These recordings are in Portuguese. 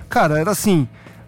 Cara, era assim,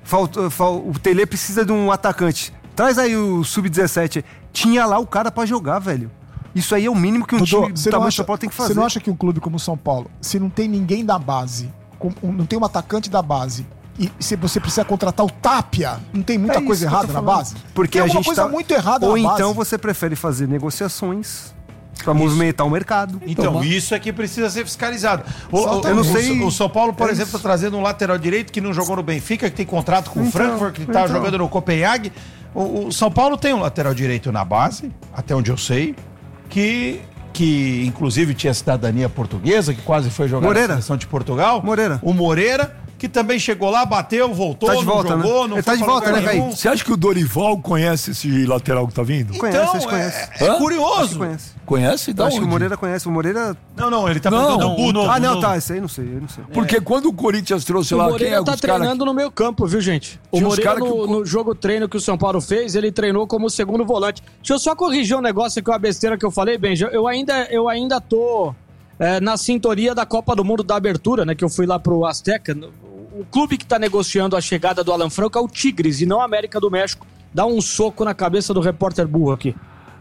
o Tele precisa de um atacante. Traz aí o Sub-17. Tinha lá o cara pra jogar, velho. Isso aí é o mínimo que um time do tamanho do São Paulo tem que fazer. Você não acha que um clube como o São Paulo, se não tem ninguém da base, não tem um atacante da base, e se você precisa contratar o Tapia, não tem muita coisa errada na base? Porque tem a gente coisa muito errada na base. Ou então você prefere fazer negociações pra movimentar o mercado. Então, isso é que precisa ser fiscalizado. Eu não sei. O São Paulo, por exemplo, está trazendo um lateral direito que não jogou no Benfica, que tem contrato com o Frankfurt, que está jogando no Copenhague. O São Paulo tem um lateral direito na base, até onde eu sei, que inclusive tinha cidadania portuguesa, que quase foi jogar na seleção de Portugal. O Moreira, que também chegou lá, bateu, voltou, tá de volta, não jogou, né? não ele tá de volta, né, Caí? Você acha que o Dorival conhece esse lateral que tá vindo? Conhece. É curioso. Conhece? Acho que o Moreira conhece. O Moreira... Não, ele tá perguntando o Buto. Tá, esse aí eu não sei. Porque quando o Corinthians trouxe lá... O Moreira tá treinando no meio campo, viu, gente? O Moreira, no jogo treino que o São Paulo fez, ele treinou como segundo volante. Deixa eu só corrigir um negócio aqui, uma besteira que eu falei, Benja. Eu ainda tô na sintonia da Copa do Mundo da abertura, né? Que eu fui lá pro Azteca. O clube que tá negociando a chegada do Alan Franco é o Tigres e não a América do México. Dá um soco na cabeça do repórter burro aqui.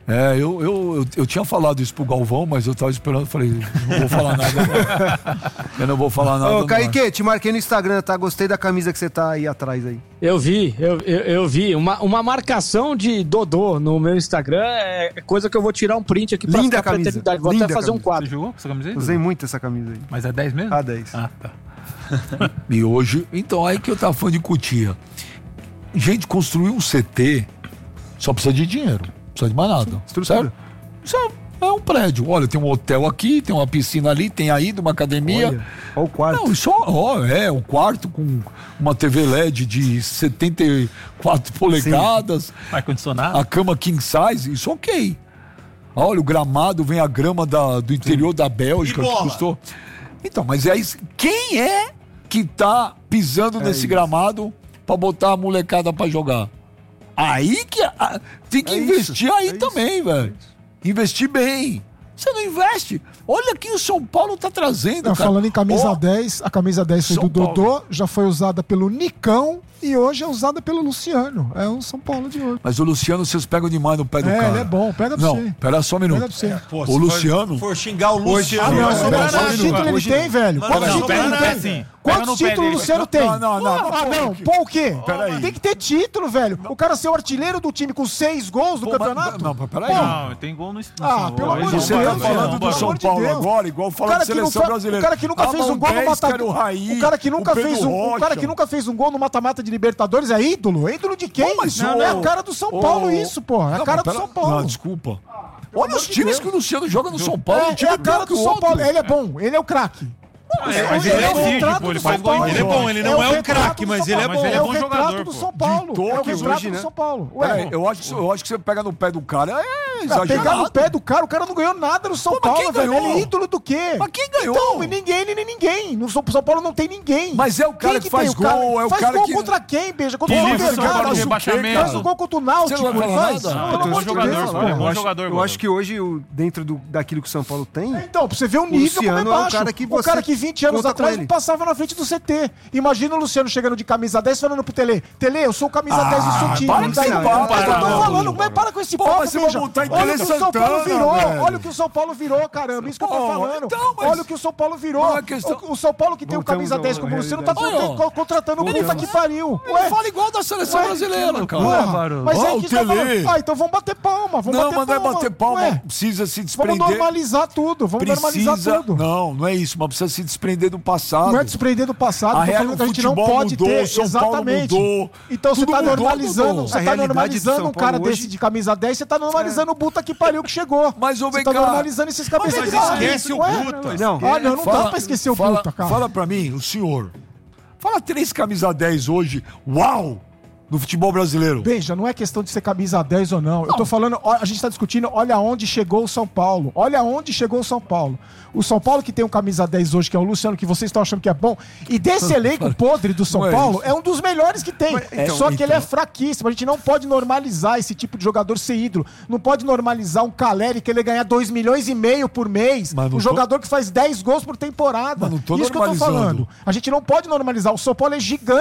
Eu tinha falado isso pro Galvão, mas eu tava esperando, falei, não vou falar nada. Eu não vou falar nada. Ô, Kaique, te marquei no Instagram, tá? Gostei da camisa que você tá aí atrás aí. Eu vi. Uma marcação de Dodô no meu Instagram é coisa que eu vou tirar um print aqui pra ficar pra eternidade. Vou até fazer um quadro. Você jogou essa camisa aí? Usei muito essa camisa aí. Mas é 10 mesmo? 10. Ah, tá. E hoje, então, aí que eu tava falando de Cotia. Gente, construir um CT só precisa de dinheiro. Não precisa de mais nada. Estrutura. Certo? É um prédio. Olha, tem um hotel aqui, tem uma piscina ali, tem aí uma academia. Olha o quarto. Não, um quarto com uma TV LED de 74 polegadas. Ar-condicionado. A cama king size, isso ok. Olha, o gramado, vem a grama do interior da Bélgica, que custou. Então, mas é isso. Quem é que tá pisando nesse gramado pra botar a molecada pra jogar? Aí que tem que investir também, velho. Investir bem. Você não investe. Olha quem o São Paulo tá trazendo, cara. Falando em camisa 10, a camisa 10 foi do Dodô, já foi usada pelo Nicão e hoje é usada pelo Luciano. É o São Paulo de hoje. Mas o Luciano, vocês pegam demais no pé do cara. Ele é bom, pega pra você. Não, pera só um minuto. O Luciano... For xingar o Luciano... Quantos títulos ele tem, velho? Quantos títulos ele tem? Quantos títulos o Luciano tem? Não. Pô, o quê? Tem que ter título, velho. O cara ser o artilheiro do time com 6 gols no campeonato? Não, peraí. Não, tem gol no... pelo amor de Deus. Você tá falando do São Paulo agora, igual falando de seleção brasileira. O cara que nunca fez um gol no mata-mata. O cara que nunca fez um gol no mata-mata de Libertadores é ídolo? É ídolo de quem? É a cara do São Paulo isso, porra. É a cara do São Paulo. Não, desculpa. Olha os times que o Luciano joga no São Paulo. É a cara do São Paulo. Ele é bom, ele é o craque. Mas ele ele faz gol. Ele é bom, ele não é um craque, mas ele é bom. É o retrato do São Paulo. É o retrato do São Paulo. Eu acho que você pega no pé do cara exagerado. Pegar no pé do cara, o cara não ganhou nada no São Paulo, velho. Ele é ídolo do quê? Mas quem ganhou? Então, ninguém. No São Paulo não tem ninguém. Mas é o cara que faz gol, é o cara que... Faz gol contra quem, Beija? Contra o Libertadores. Faz o gol contra o Náutico. É bom jogador. Eu acho que hoje, dentro daquilo que o São Paulo tem... Então, pra você ver o nível como é baixo. O cara que 20 anos atrás passava na frente do CT. Imagina o Luciano chegando de camisa 10 falando pro Tele, eu sou camisa 10 do seu time. Para com esse papo, Beija. Olha o que o São Paulo virou. Olha o que o São Paulo virou, caramba. Isso que eu tô falando. Olha o que o São Paulo virou. O São Paulo que tem o camisa 10 como o Luciano tá contratando o puta que pariu. Ele fala igual da seleção brasileira, cara. Mas é que tá falando. Então vamos bater palma. Não, mas não é bater palma. Precisa se desprender. Vamos normalizar tudo. Não é isso, mas precisa se desprender do passado. Não é desprender do passado, a gente não pode ter. Exatamente. Então você tá normalizando, um cara desse de camisa 10, você tá normalizando o Buta que pariu que chegou. Mas você tá normalizando esses cabeças de Mas esquece o Buta. Não dá pra esquecer o Buta, cara. Fala pra mim, o senhor. Fala 3 camisa 10 hoje. Uau! No futebol brasileiro. Beija, não é questão de ser camisa 10 ou não. Eu tô falando, a gente tá discutindo, olha onde chegou o São Paulo. Olha onde chegou o São Paulo. O São Paulo que tem um camisa 10 hoje, que é o Luciano, que vocês estão achando que é bom. E desse elenco podre do São Paulo, é um dos melhores que tem. Só que ele é fraquíssimo. A gente não pode normalizar esse tipo de jogador ser ídolo. Não pode normalizar um Caleri que ele ganha 2,5 milhões por mês. Um jogador que faz 10 gols por temporada. Isso que eu tô falando. A gente não pode normalizar. O São Paulo é gigante.